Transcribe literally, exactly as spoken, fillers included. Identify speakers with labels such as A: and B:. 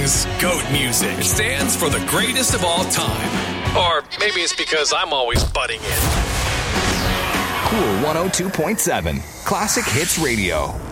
A: is GOAT music. It stands for the greatest of all time. Or maybe it's because I'm always butting in.
B: Cool one oh two point seven. Classic Hits Radio.